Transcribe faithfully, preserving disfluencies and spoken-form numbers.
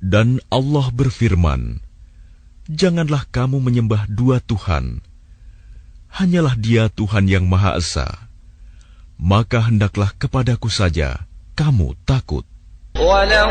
Dan Allah berfirman, janganlah kamu menyembah dua Tuhan. Hanyalah Dia Tuhan yang Maha Esa. Maka hendaklah kepadaku saja kamu takut. وله